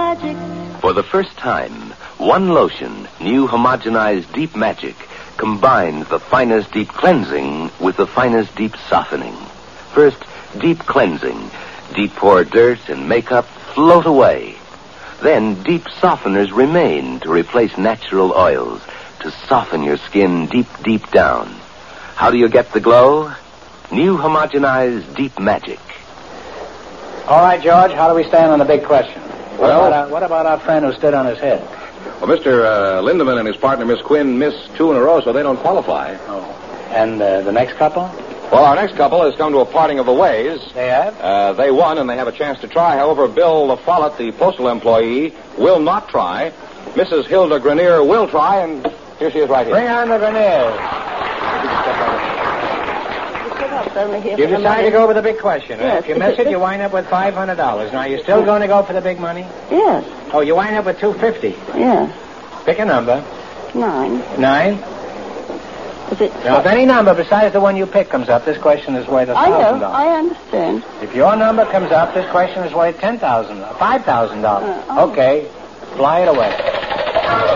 magic. For the first time, one lotion, new homogenized Deep Magic, combines the finest deep cleansing with the finest deep softening. First, deep cleansing. Deep pore dirt and makeup float away. Then deep softeners remain to replace natural oils, to soften your skin deep, deep down. How do you get the glow? New homogenized Deep Magic. All right, George, how do we stand on the big question? Well, What about our friend who stood on his head? Well, Mr. Lindemann and his partner, Miss Quinn, missed 2 in a row, so they don't qualify. Oh. And the next couple? Well, our next couple has come to a parting of the ways. They have? They won, and they have a chance to try. However, Bill Follett, the postal employee, will not try. Mrs. Hilda Grenier will try, and here she is right here. Bring on the Greniers. You decided to go with the big question. Yes. If you miss it, you wind up with $500. Now, you're still going to go for the big money? Yes. Oh, you wind up with $250. Yes. Pick a number. 9. 9? Is it? Now, if any number besides the one you pick comes up, this question is worth $1,000. I know. I understand. If your number comes up, this question is worth $5,000. Oh. Okay. Fly it away.